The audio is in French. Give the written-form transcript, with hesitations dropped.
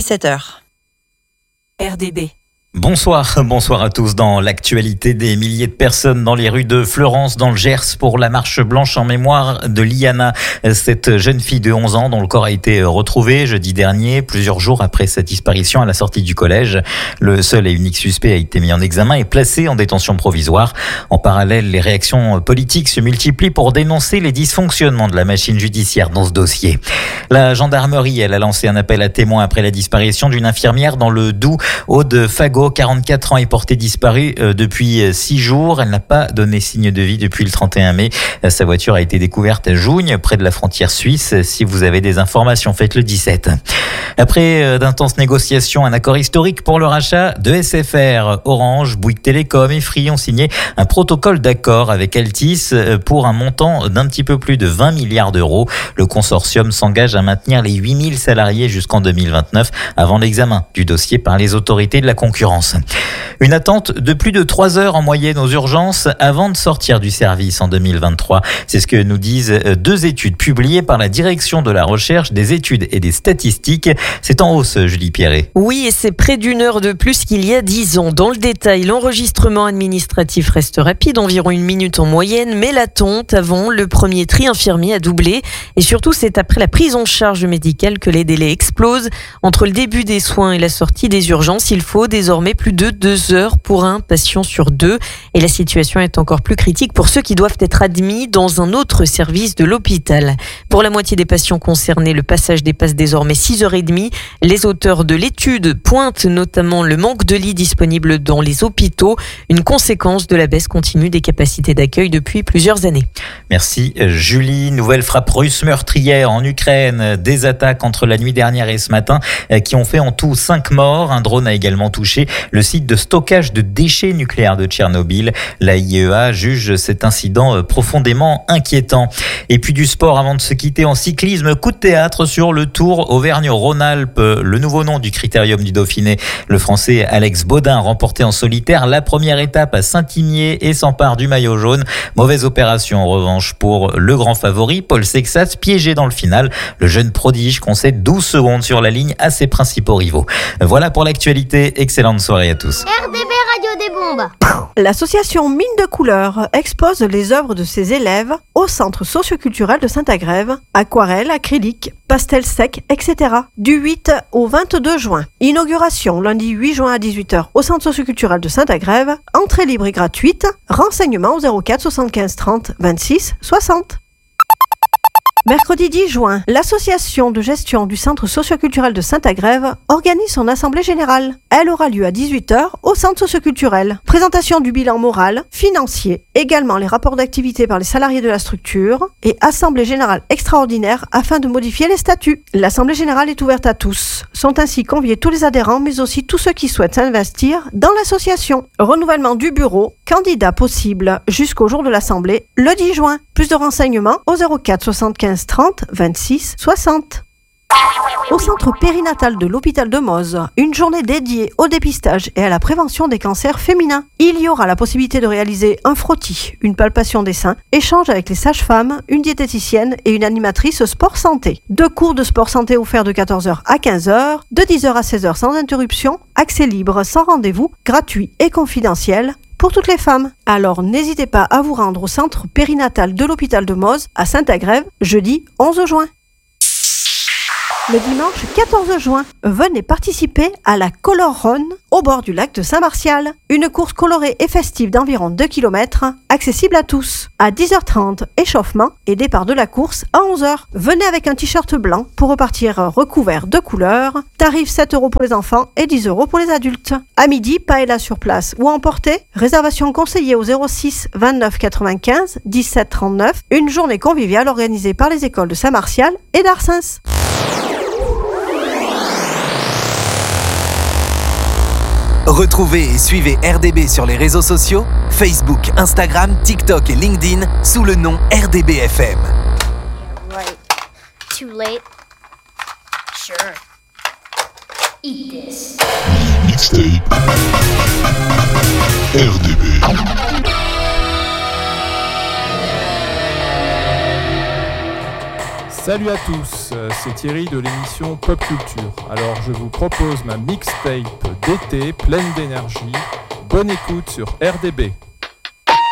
17h. RDB. Bonsoir à tous. Dans l'actualité, des milliers de personnes dans les rues de Fleurance, dans le Gers, pour la marche blanche en mémoire de Liana, cette jeune fille de 11 ans dont le corps a été retrouvé jeudi dernier, plusieurs jours après sa disparition à la sortie du collège. Le seul et unique suspect a été mis en examen et placé en détention provisoire. En parallèle, les réactions politiques se multiplient pour dénoncer les dysfonctionnements de la machine judiciaire dans ce dossier. La gendarmerie, elle a lancé un appel à témoins après la disparition d'une infirmière dans le Doubs. Aude Fagot, 44 ans, est portée disparue depuis 6 jours. Elle n'a pas donné signe de vie depuis le 31 mai. Sa voiture a été découverte à Jougne, près de la frontière suisse. Si vous avez des informations, faites le 17. Après d'intenses négociations, un accord historique pour le rachat de SFR. Orange, Bouygues Télécom et Free ont signé un protocole d'accord avec Altice pour un montant d'un petit peu plus de 20 milliards d'euros. Le consortium s'engage à maintenir les 8000 salariés jusqu'en 2029 avant l'examen du dossier par les autorités de la concurrence. Une attente de plus de 3 heures en moyenne aux urgences avant de sortir du service en 2023. C'est ce que nous disent 2 études publiées par la Direction de la Recherche, des Études et des Statistiques. C'est en hausse, Julie Pierret. Oui, et c'est près d'1 heure de plus qu'il y a 10 ans. Dans le détail, l'enregistrement administratif reste rapide, environ 1 minute en moyenne, mais l'attente avant le premier tri infirmier a doublé. Et surtout, c'est après la prise en charge médicale que les délais explosent. Entre le début des soins et la sortie des urgences, il faut désormais plus de 2 heures pour un patient sur 2. Et la situation est encore plus critique pour ceux qui doivent être admis dans un autre service de l'hôpital. Pour la moitié des patients concernés, le passage dépasse désormais 6h30. Les auteurs de l'étude pointent notamment le manque de lits disponibles dans les hôpitaux, une conséquence de la baisse continue des capacités d'accueil depuis plusieurs années. Merci Julie. Nouvelle frappe russe meurtrière en Ukraine. Des attaques entre la nuit dernière et ce matin qui ont fait en tout 5 morts. Un drone a également touché le site de stockage de déchets nucléaires de Tchernobyl. La IEA juge cet incident profondément inquiétant. Et puis du sport avant de se quitter en cyclisme. Coup de théâtre sur le Tour Auvergne-Rhône-Alpes. Le nouveau nom du Critérium du Dauphiné. Le Français Alex Baudin remporté en solitaire la première étape à Saint-Imier et s'empare du maillot jaune. Mauvaise opération en revanche pour le grand favori Paul Sexas, piégé dans le final. Le jeune prodige concède 12 secondes sur la ligne à ses principaux rivaux. Voilà pour l'actualité. Excellente soirée à tous. RDB Radio des Bombes. L'association Mine de Couleurs expose les œuvres de ses élèves au centre socioculturel de Saint-Agrève, aquarelles, acryliques, pastels secs, etc. du 8 au 22 juin. Inauguration lundi 8 juin à 18h au centre socioculturel de Saint-Agrève. Entrée libre et gratuite. Renseignements au 04 75 30 26 60. Mercredi 10 juin, l'association de gestion du centre socioculturel de Saint-Agrève organise son assemblée générale. Elle aura lieu à 18h au centre socioculturel. Présentation du bilan moral, financier, également les rapports d'activité par les salariés de la structure et assemblée générale extraordinaire afin de modifier les statuts. L'assemblée générale est ouverte à tous. Sont ainsi conviés tous les adhérents mais aussi tous ceux qui souhaitent s'investir dans l'association. Renouvellement du bureau, candidat possible jusqu'au jour de l'assemblée, le 10 juin. Plus de renseignements au 04 75 30 26 60. Au centre périnatal de l'hôpital de Moz, une journée dédiée au dépistage et à la prévention des cancers féminins. Il y aura la possibilité de réaliser un frottis, une palpation des seins, échange avec les sages-femmes, une diététicienne et une animatrice sport santé. 2 cours de sport santé offerts de 14h à 15h, de 10h à 16h sans interruption, accès libre, sans rendez-vous, gratuit et confidentiel pour toutes les femmes. Alors n'hésitez pas à vous rendre au centre périnatal de l'hôpital de Moz à Saint-Agrève, jeudi 11 juin. Le dimanche 14 juin, venez participer à la Color Run au bord du lac de Saint-Martial. Une course colorée et festive d'environ 2 km, accessible à tous. À 10h30, échauffement et départ de la course à 11h. Venez avec un t-shirt blanc pour repartir recouvert de couleurs. Tarif 7 € pour les enfants et 10 € pour les adultes. À midi, paella sur place ou emporter. Réservation conseillée au 06 29 95 17 39. Une journée conviviale organisée par les écoles de Saint-Martial et d'Arsens. Retrouvez et suivez RDB sur les réseaux sociaux, Facebook, Instagram, TikTok et LinkedIn sous le nom RDB-FM. Right. Too late? Sure. Eat this. Mixtape. RDB. Salut à tous, c'est Thierry de l'émission Pop Culture. Alors je vous propose ma mixtape d'été pleine d'énergie. Bonne écoute sur RDB.